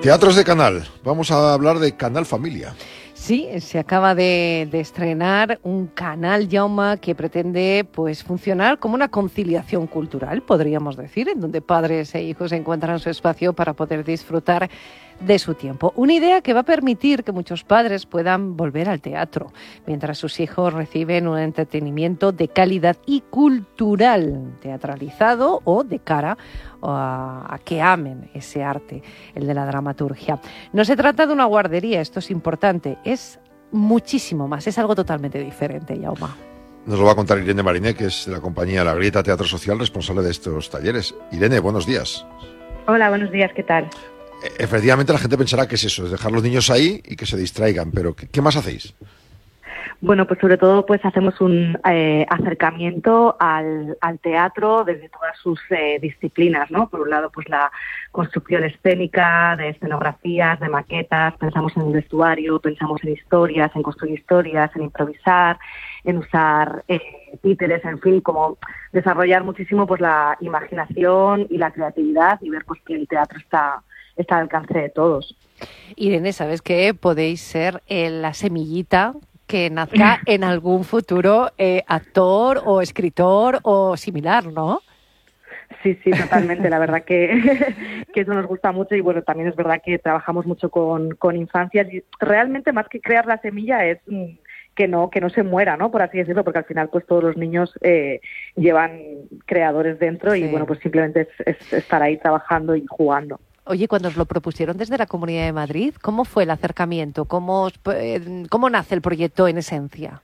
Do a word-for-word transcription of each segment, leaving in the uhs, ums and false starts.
Teatros de Canal. Vamos a hablar de Canal Familia. Sí, se acaba de, de estrenar un canal, Jaume, que pretende pues funcionar como una conciliación cultural, podríamos decir, en donde padres e hijos encuentran su espacio para poder disfrutar de su tiempo. Una idea que va a permitir que muchos padres puedan volver al teatro, mientras sus hijos reciben un entretenimiento de calidad y cultural, teatralizado o de cara a, a que amen ese arte, el de la dramaturgia. No se trata de una guardería, esto es importante, es muchísimo más, es algo totalmente diferente, Jaume. Nos lo va a contar Irene Mariné, que es de la compañía La Grieta Teatro Social, responsable de estos talleres. Irene, buenos días. Hola, buenos días, ¿qué tal? Efectivamente, la gente pensará que es eso, es dejar los niños ahí y que se distraigan, pero ¿qué, qué más hacéis? Bueno, pues sobre todo pues hacemos un eh, acercamiento al, al teatro desde todas sus eh, disciplinas, ¿no? Por un lado, pues la construcción escénica, de escenografías, de maquetas, pensamos en el vestuario, pensamos en historias, en construir historias, en improvisar, en usar eh, títeres, en fin, como desarrollar muchísimo pues la imaginación y la creatividad y ver pues que el teatro está... está al alcance de todos. Irene, ¿sabes qué? Podéis ser eh, la semillita que nazca en algún futuro eh, actor o escritor o similar, ¿no? Sí, sí, totalmente. La verdad que, que eso nos gusta mucho y bueno, también es verdad que trabajamos mucho con, con infancias y realmente más que crear la semilla es que no que no se muera, ¿no? Por así decirlo, porque al final pues todos los niños eh, llevan creadores dentro sí. Y bueno, pues simplemente es, es estar ahí trabajando y jugando. Oye, cuando os lo propusieron desde la Comunidad de Madrid, ¿cómo fue el acercamiento? ¿Cómo, os, eh, cómo nace el proyecto en esencia?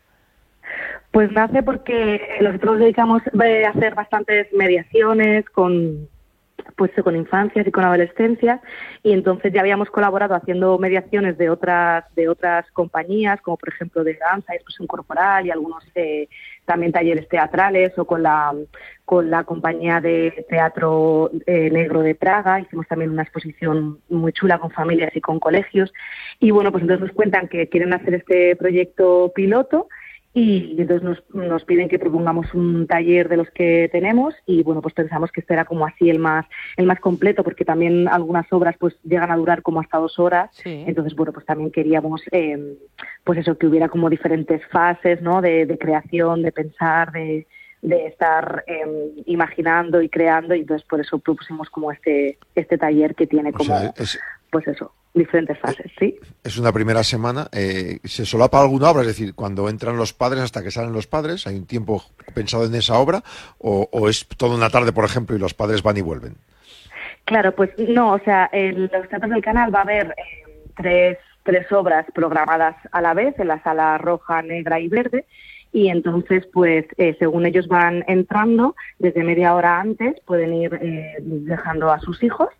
Pues nace porque nosotros nos dedicamos a hacer bastantes mediaciones con, pues, con infancias y con adolescencias y entonces ya habíamos colaborado haciendo mediaciones de otras de otras compañías, como por ejemplo de danza y expresión corporal y algunos eh, también talleres teatrales o con la con la compañía de teatro eh, negro de Praga. Hicimos también una exposición muy chula con familias y con colegios y bueno, pues entonces nos cuentan que quieren hacer este proyecto piloto y entonces nos, nos piden que propongamos un taller de los que tenemos y bueno, pues pensamos que este era como así el más el más completo porque también algunas obras pues llegan a durar como hasta dos horas, sí. Entonces bueno, pues también queríamos eh, pues eso, que hubiera como diferentes fases, ¿no? De, de creación, de pensar, de, de estar eh, imaginando y creando y entonces por eso propusimos como este este taller que tiene como, o sea, es... pues eso, diferentes fases, ¿sí? Es una primera semana. Eh, ¿Se solapa alguna obra? Es decir, cuando entran los padres hasta que salen los padres, ¿hay un tiempo pensado en esa obra? ¿O, o es toda una tarde, por ejemplo, y los padres van y vuelven? Claro, pues no, o sea, en los teatros del canal va a haber eh, tres, tres obras programadas a la vez, en la sala roja, negra y verde, y entonces, pues, eh, según ellos van entrando, desde media hora antes pueden ir eh, dejando a sus hijos,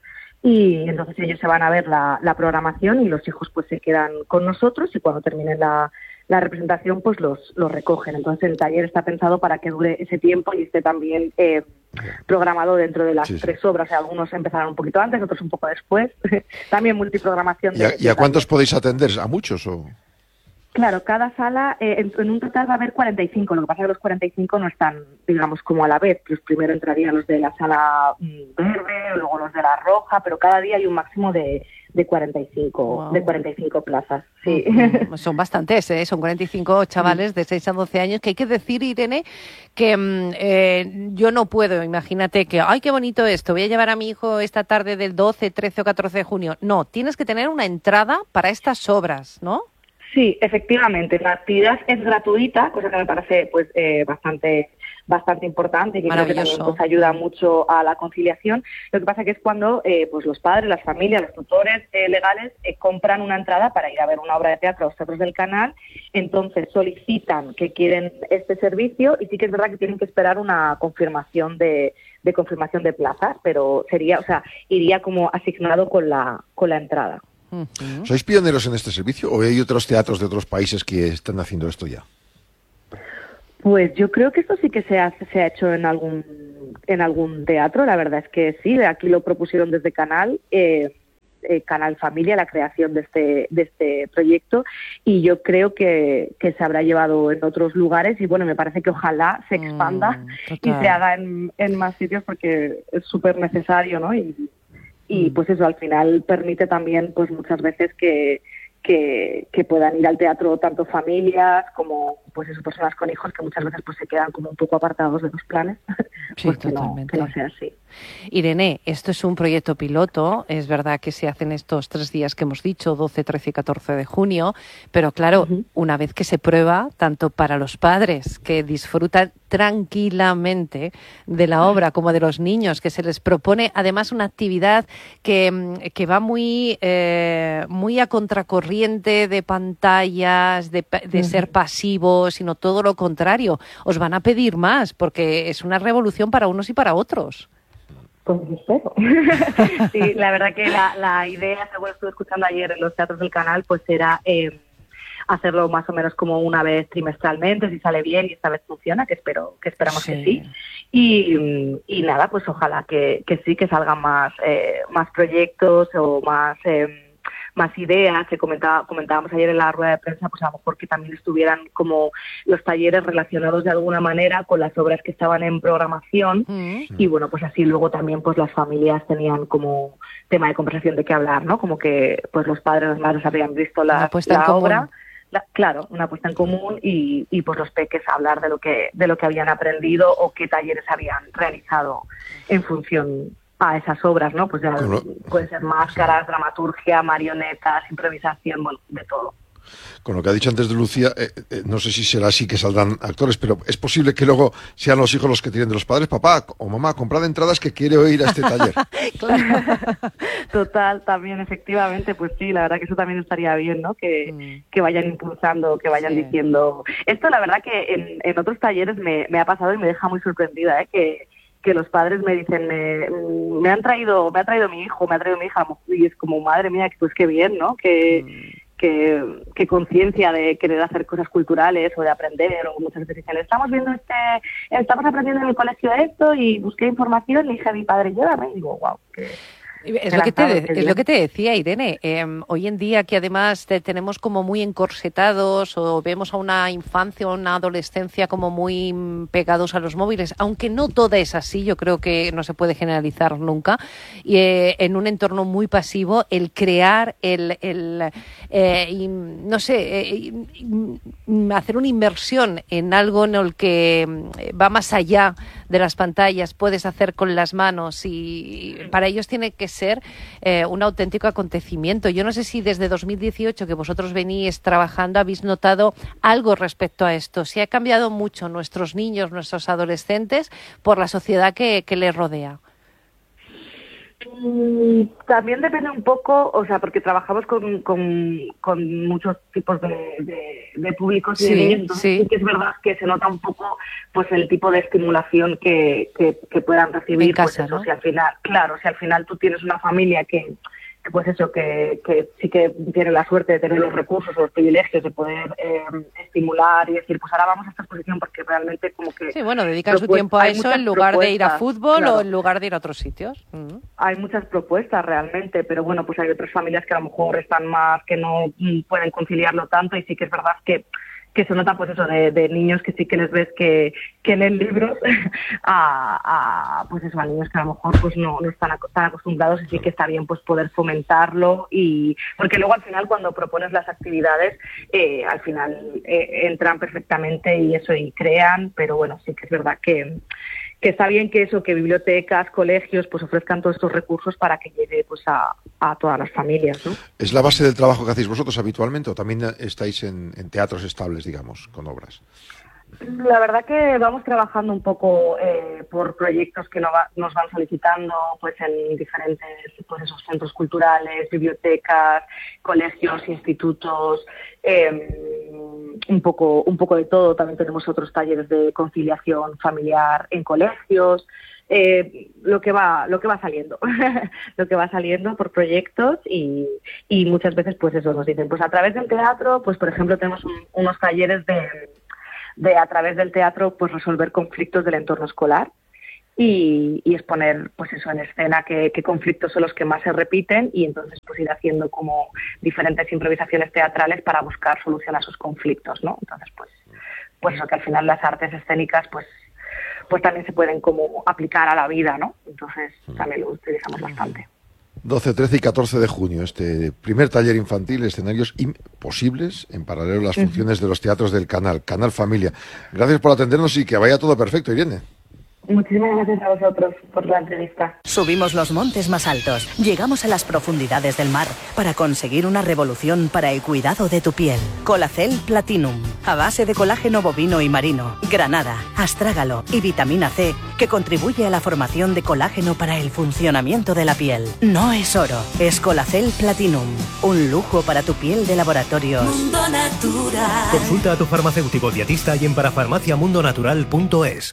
y entonces ellos se van a ver la, la programación y los hijos pues se quedan con nosotros y cuando termine la, la representación pues los, los recogen. Entonces el taller está pensado para que dure ese tiempo y esté también eh, programado dentro de las sí, tres obras. O sea, algunos empezaron un poquito antes, otros un poco después. También multiprogramación. ¿Y a, de, ¿y a cuántos podéis atender? ¿A muchos o...? Claro, cada sala, eh, en, en un total va a haber cuarenta y cinco, lo que pasa es que los cuarenta y cinco no están, digamos, como a la vez. Pues primero entrarían los de la sala verde, luego los de la roja, pero cada día hay un máximo de, de cuarenta y cinco, wow. de cuarenta y cinco plazas. Sí. Uh-huh. Son bastantes, ¿eh? Son cuarenta y cinco chavales de seis a doce años, que hay que decir, Irene, que eh, yo no puedo, imagínate que, ay, qué bonito esto, voy a llevar a mi hijo esta tarde del doce, trece o catorce de junio. No, tienes que tener una entrada para estas obras, ¿no? Sí, efectivamente. La actividad es gratuita, cosa que me parece pues eh, bastante bastante importante y que creo que también pues, ayuda mucho a la conciliación. Lo que pasa que es cuando eh, pues los padres, las familias, los tutores eh, legales eh, compran una entrada para ir a ver una obra de teatro a los teatros del canal, entonces solicitan que quieren este servicio y sí que es verdad que tienen que esperar una confirmación de, de confirmación de plazas, pero sería, o sea, iría como asignado con la con la entrada. Uh-huh. ¿Sois pioneros en este servicio o hay otros teatros de otros países que están haciendo esto ya? Pues yo creo que esto sí que se ha, se ha hecho en algún en algún teatro, la verdad es que sí, aquí lo propusieron desde Canal, eh, eh, Canal Familia, la creación de este de este proyecto y yo creo que, que se habrá llevado en otros lugares y bueno, me parece que ojalá se expanda mm, y se haga en, en más sitios porque es súper necesario, ¿no? Y, y pues eso al final permite también pues muchas veces que Que, que puedan ir al teatro tanto familias como pues eso, personas con hijos que muchas veces pues se quedan como un poco apartados de los planes, Sí, pues que no, totalmente. que no sea así. Irene, esto es un proyecto piloto, es verdad que se hacen estos tres días que hemos dicho, doce, trece y catorce de junio, pero claro, Uh-huh. una vez que se prueba, tanto para los padres que disfrutan tranquilamente de la obra como de los niños, que se les propone además una actividad que, que va muy, eh, muy a contracorriente de pantallas, de, de Uh-huh. ser pasivos, sino todo lo contrario. Os van a pedir más porque es una revolución para unos y para otros. Pues espero. Sí, la verdad que la, la idea, según estuve escuchando ayer en los teatros del canal, pues era eh, hacerlo más o menos como una vez trimestralmente, si sale bien y esta vez funciona, que espero, que esperamos Sí. que sí. Y, y nada, pues ojalá que, que sí, que salgan más, eh, más proyectos o más... Eh, más ideas, que comentaba, comentábamos ayer en la rueda de prensa, pues a lo mejor que también estuvieran como los talleres relacionados de alguna manera con las obras que estaban en programación Mm. y bueno, pues así luego también pues las familias tenían como tema de conversación de qué hablar, ¿no? Como que pues los padres, las madres habían visto la, Una puesta en la común. obra, la, claro, una puesta en común y, y pues los peques hablar de lo que de lo que habían aprendido o qué talleres habían realizado en función a esas obras, ¿no? Pues ya Con pueden ser máscaras, dramaturgia, marionetas, improvisación, bueno, de todo. Con lo que ha dicho antes de Lucía, eh, eh, no sé si será así que saldrán actores, pero es posible que luego sean los hijos los que tiren de los padres, papá o mamá, comprad entradas que quiero ir a este taller. Total, también, efectivamente, pues sí, la verdad que eso también estaría bien, ¿no? Que, Mm. que vayan impulsando, que vayan Sí. diciendo... Esto, la verdad que en, en otros talleres me, me ha pasado y me deja muy sorprendida, ¿eh? Que, que los padres me dicen, me, me han traído, me ha traído mi hijo, me ha traído mi hija, y es como, madre mía, pues qué bien, ¿no? Que... Mm. que, que conciencia de querer hacer cosas culturales o de aprender, o muchas veces dicen, estamos viendo este, estamos aprendiendo en el colegio esto y busqué información y dije a mi padre, llévame, y digo, wow, que... Es lo, que te de, es lo que te decía, Irene. Eh, hoy en día que además te tenemos como muy encorsetados o vemos a una infancia o una adolescencia como muy pegados a los móviles, aunque no toda es así, yo creo que no se puede generalizar nunca, y eh, en un entorno muy pasivo, el crear, el, el eh, y, no sé, eh, hacer una inversión en algo en el que va más allá de las pantallas, puedes hacer con las manos y para ellos tiene que ser eh, un auténtico acontecimiento. Yo no sé si desde dos mil dieciocho que vosotros venís trabajando habéis notado algo respecto a esto. Si ha cambiado mucho nuestros niños, nuestros adolescentes por la sociedad que, que les rodea. También depende un poco, o sea, porque trabajamos con, con, con muchos tipos de, de, de públicos y Sí, de niños, entonces sí. sí que es verdad que se nota un poco pues el tipo de estimulación que, que, que puedan recibir. En casa, pues eso, ¿no? si al final, claro, si al final tú tienes una familia que, que pues eso, que, que sí que tiene la suerte de tener los recursos o los privilegios de poder eh, estimular y decir, pues ahora vamos a esta exposición porque realmente como que... Sí, bueno, dedican su propuestas- tiempo a hay eso muchas en lugar de ir a propuestas, fútbol claro. o en lugar de ir a otros sitios. Mm. Hay muchas propuestas realmente, pero bueno, pues hay otras familias que a lo mejor están más, que no mm, pueden conciliarlo tanto y sí que es verdad que, que se nota pues eso de, de niños que sí que les ves que, que leen libros a, a pues eso a niños que a lo mejor pues no, no están ac- tan acostumbrados y sí que está bien pues poder fomentarlo y porque luego al final cuando propones las actividades eh, al final eh, entran perfectamente y eso y crean, pero bueno, sí que es verdad que que está bien que eso, que bibliotecas, colegios, pues ofrezcan todos estos recursos para que llegue pues a, a todas las familias, ¿no? ¿Es la base del trabajo que hacéis vosotros habitualmente o también estáis en, en teatros estables, digamos, con obras? La verdad que vamos trabajando un poco eh, por proyectos que no va, nos van solicitando pues en diferentes pues esos centros culturales, bibliotecas, colegios, institutos, eh, un poco un poco de todo. También tenemos otros talleres de conciliación familiar en colegios. Eh, lo que va lo que va saliendo lo que va saliendo por proyectos y, y muchas veces pues eso nos dicen pues a través del teatro pues por ejemplo tenemos un, unos talleres de de a través del teatro pues resolver conflictos del entorno escolar y, y exponer pues eso en escena qué, qué conflictos son los que más se repiten y entonces pues ir haciendo como diferentes improvisaciones teatrales para buscar solución a esos conflictos, ¿no? Entonces pues pues eso que al final las artes escénicas pues pues también se pueden como aplicar a la vida, ¿no? Entonces también lo utilizamos bastante. doce, trece y catorce de junio, este primer taller infantil, escenarios imposibles, en paralelo a las funciones de los teatros del canal, Canal Familia. Gracias por atendernos y que vaya todo perfecto, Irene. Muchísimas gracias a vosotros por la entrevista. Subimos los montes más altos, llegamos a las profundidades del mar para conseguir una revolución para el cuidado de tu piel. Colacel Platinum, a base de colágeno bovino y marino, granada, astrágalo y vitamina C, que contribuye a la formación de colágeno para el funcionamiento de la piel. No es oro, es Colacel Platinum, un lujo para tu piel de laboratorios. Mundo Natural. Consulta a tu farmacéutico dietista y en parafarmacia mundo natural punto es.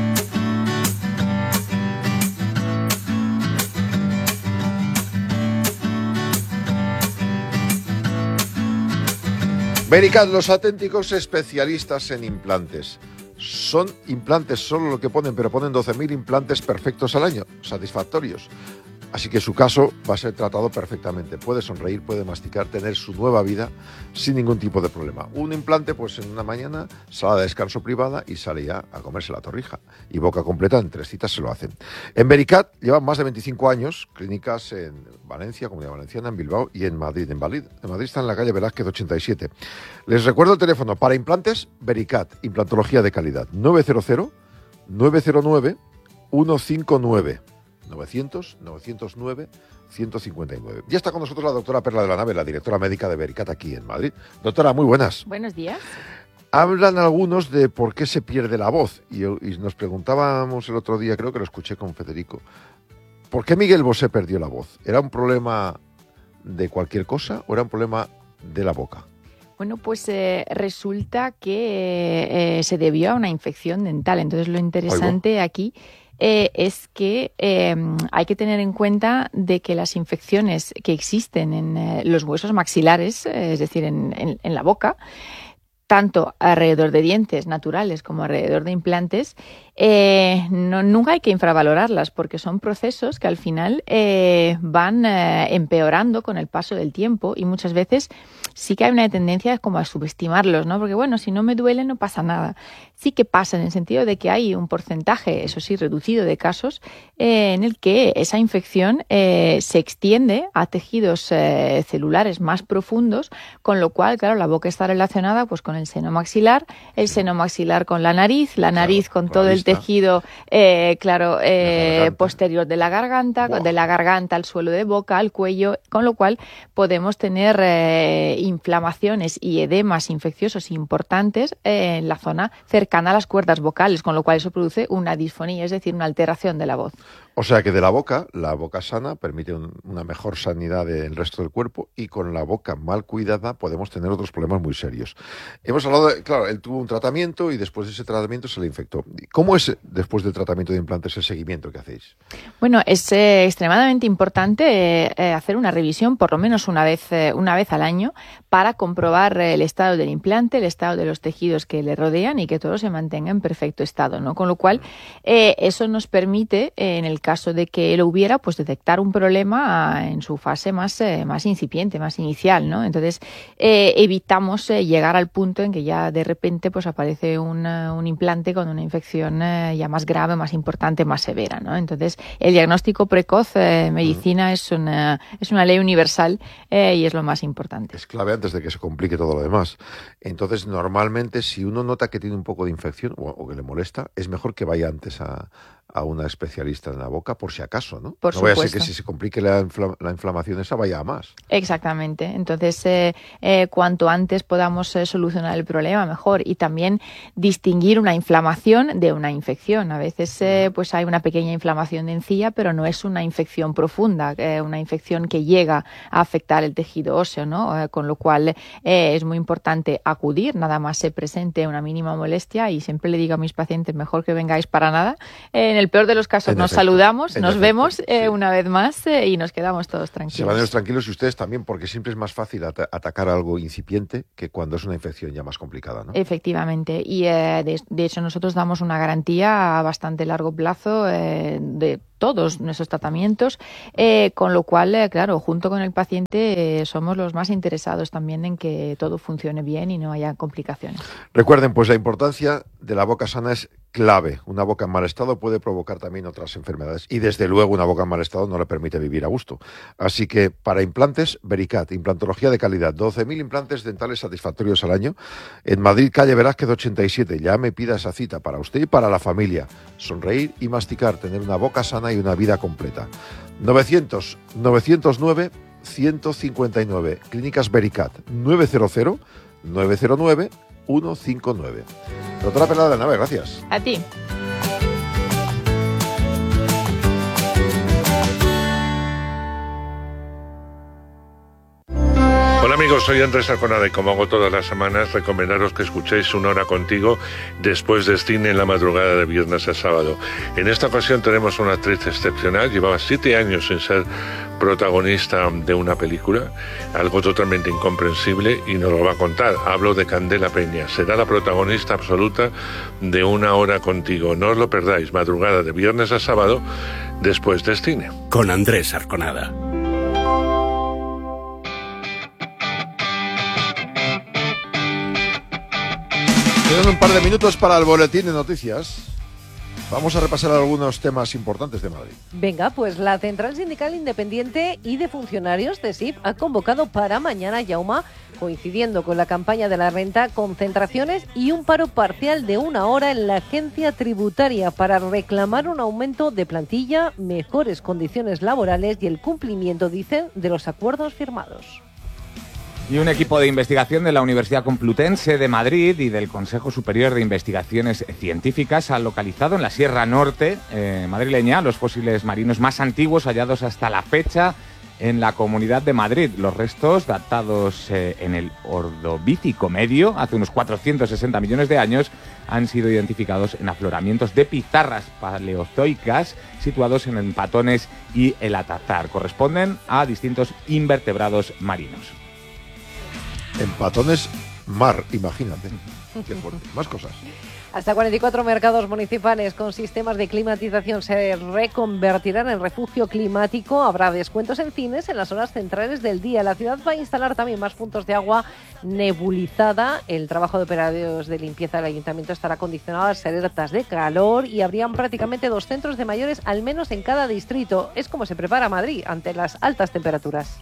Vericat, los auténticos especialistas en implantes. Son implantes solo lo que ponen, pero ponen doce mil implantes perfectos al año, satisfactorios. Así que su caso va a ser tratado perfectamente. Puede sonreír, puede masticar, tener su nueva vida sin ningún tipo de problema. Un implante, pues en una mañana, sala de descanso privada y sale ya a comerse la torrija. Y boca completa, en tres citas se lo hacen. En Vericat llevan más de veinticinco años, clínicas en Valencia, Comunidad Valenciana, en Bilbao y en Madrid. En Madrid, en Madrid está en la calle Velázquez ochenta y siete. Les recuerdo el teléfono para implantes, Vericat, implantología de calidad, nueve cero cero, nueve cero nueve, uno cinco nueve. novecientos, novecientos nueve, ciento cincuenta y nueve. Ya está con nosotros la doctora Perla de la Nave, la directora médica de Vericat aquí en Madrid. Doctora, muy buenas. Buenos días. Hablan algunos de por qué se pierde la voz y, y nos preguntábamos el otro día, creo que lo escuché con Federico, ¿por qué Miguel Bosé perdió la voz? ¿Era un problema de cualquier cosa o era un problema de la boca? Bueno, pues eh, resulta que eh, se debió a una infección dental. Entonces lo interesante Oigo. aquí Eh, es que eh, hay que tener en cuenta de que las infecciones que existen en eh, los huesos maxilares, eh, es decir, en, en, en la boca, tanto alrededor de dientes naturales como alrededor de implantes, eh, no, nunca hay que infravalorarlas porque son procesos que al final eh, van eh, empeorando con el paso del tiempo y muchas veces sí que hay una tendencia como a subestimarlos, ¿no? Porque bueno, si no me duele no pasa nada. Sí que pasa en el sentido de que hay un porcentaje, eso sí, reducido de casos eh, en el que esa infección eh, se extiende a tejidos eh, celulares más profundos, con lo cual, claro, la boca está relacionada pues con el seno maxilar, el seno maxilar con la nariz, la nariz claro, con todo el tejido, eh, claro, eh, posterior de la garganta, wow. de la garganta al suelo de boca, al cuello, con lo cual podemos tener eh, inflamaciones y edemas infecciosos importantes eh, en la zona cercana a las cuerdas vocales, con lo cual eso produce una disfonía, es decir, una alteración de la voz. O sea que de la boca, la boca sana permite un, una mejor sanidad del resto del cuerpo y con la boca mal cuidada podemos tener otros problemas muy serios. Hemos hablado, de, claro, él tuvo un tratamiento y después de ese tratamiento se le infectó. ¿Cómo es después del tratamiento de implantes el seguimiento que hacéis? Bueno, es eh, extremadamente importante eh, hacer una revisión por lo menos una vez, eh, una vez al año para comprobar el estado del implante, el estado de los tejidos que le rodean y que todo se mantenga en perfecto estado, ¿no? Con lo cual, eh, eso nos permite, eh, en el caso de que lo hubiera, pues detectar un problema en su fase más, eh, más incipiente, más inicial, ¿no? Entonces, eh, evitamos eh, llegar al punto en que ya de repente pues aparece un, un implante con una infección eh, ya más grave, más importante, más severa, ¿no? Entonces, el diagnóstico precoz en eh, medicina es una, es una ley universal eh, y es lo más importante. Es clave antes de que se complique todo lo demás. Entonces, normalmente, si uno nota que tiene un poco de infección o, o que le molesta, es mejor que vaya antes a... a una especialista en la boca, por si acaso, ¿no? Por no supuesto. Vaya a ser que si se complique la, infla, la inflamación esa vaya a más. Exactamente. Entonces, eh, eh, cuanto antes podamos eh, solucionar el problema, mejor. Y también distinguir una inflamación de una infección. A veces eh, pues hay una pequeña inflamación de encía, pero no es una infección profunda, eh, una infección que llega a afectar el tejido óseo, ¿no? Eh, con lo cual eh, es muy importante acudir, nada más se presente una mínima molestia, y siempre le digo a mis pacientes, mejor que vengáis para nada. Eh, en el peor de los casos en nos efecto, saludamos, nos efecto, vemos eh, sí. una vez más eh, y nos quedamos todos tranquilos. Se van ellos tranquilos y ustedes también, porque siempre es más fácil at- atacar algo incipiente que cuando es una infección ya más complicada, ¿no? Efectivamente, y eh, de, de hecho nosotros damos una garantía a bastante largo plazo eh, de todos nuestros tratamientos, eh, con lo cual, eh, claro, junto con el paciente eh, somos los más interesados también en que todo funcione bien y no haya complicaciones. Recuerden, pues la importancia de la boca sana es clave. Una boca en mal estado puede provocar también otras enfermedades y desde luego una boca en mal estado no le permite vivir a gusto. Así que para implantes, Vericat, implantología de calidad, doce mil implantes dentales satisfactorios al año. En Madrid, calle Velázquez ochenta y siete. Ya me pida esa cita para usted y para la familia. Sonreír y masticar, tener una boca sana y una vida completa. novecientos, novecientos nueve, ciento cincuenta y nueve. Clínicas Vericat, nueve cero cero, nueve cero nueve, uno cinco nueve. Doctora Pereda de la Nave, gracias. A ti. Hola amigos, soy Andrés Arconada y como hago todas las semanas, recomendaros que escuchéis Una Hora Contigo después de cine en la madrugada de viernes a sábado. En esta ocasión tenemos una actriz excepcional, llevaba siete años sin ser protagonista de una película, algo totalmente incomprensible y nos lo va a contar. Hablo de Candela Peña, será la protagonista absoluta de Una Hora Contigo. No os lo perdáis, madrugada de viernes a sábado después de cine. Con Andrés Arconada. Quedan un par de minutos para el boletín de noticias. Vamos a repasar algunos temas importantes de Madrid. Venga, pues la Central Sindical Independiente y de Funcionarios de S I F ha convocado para mañana, Jaume, coincidiendo con la campaña de la renta, concentraciones y un paro parcial de una hora en la agencia tributaria para reclamar un aumento de plantilla, mejores condiciones laborales y el cumplimiento, dicen, de los acuerdos firmados. Y un equipo de investigación de la Universidad Complutense de Madrid y del Consejo Superior de Investigaciones Científicas ha localizado en la Sierra Norte eh, madrileña los fósiles marinos más antiguos hallados hasta la fecha en la Comunidad de Madrid. Los restos, datados eh, en el Ordovícico medio, hace unos cuatrocientos sesenta millones de años, han sido identificados en afloramientos de pizarras paleozoicas situados en Patones y el Atazar. Corresponden a distintos invertebrados marinos. En Patones, mar, imagínate. Qué fuerte. Más cosas. Hasta cuarenta y cuatro mercados municipales con sistemas de climatización se reconvertirán en refugio climático. Habrá descuentos en cines en las horas centrales del día. La ciudad va a instalar también más puntos de agua nebulizada. El trabajo de operarios de limpieza del ayuntamiento estará condicionado a las alertas de calor y habrían prácticamente dos centros de mayores al menos en cada distrito. Es como se prepara Madrid ante las altas temperaturas.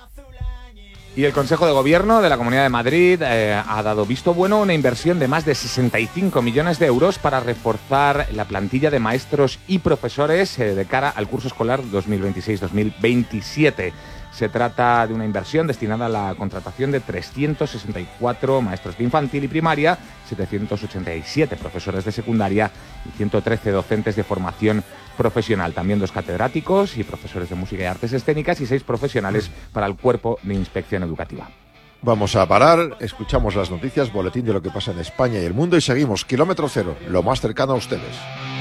Y el Consejo de Gobierno de la Comunidad de Madrid eh, ha dado visto bueno a una inversión de más de sesenta y cinco millones de euros para reforzar la plantilla de maestros y profesores eh, de cara al curso escolar dos mil veintiséis dos mil veintisiete. Se trata de una inversión destinada a la contratación de trescientos sesenta y cuatro maestros de infantil y primaria, setecientos ochenta y siete profesores de secundaria y ciento trece docentes de formación profesional. También dos catedráticos y profesores de música y artes escénicas y seis profesionales para el cuerpo de inspección educativa. Vamos a parar, escuchamos las noticias, boletín de lo que pasa en España y el mundo y seguimos. Kilómetro cero, lo más cercano a ustedes.